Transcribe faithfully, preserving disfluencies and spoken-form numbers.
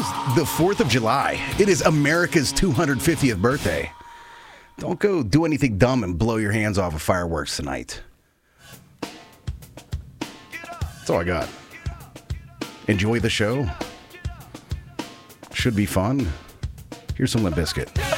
the fourth of July. It is America's two hundred fiftieth birthday. Don't go do anything dumb and blow your hands off of fireworks tonight. That's all I got. Enjoy the show. Should be fun. Here's some Limp Bizkit.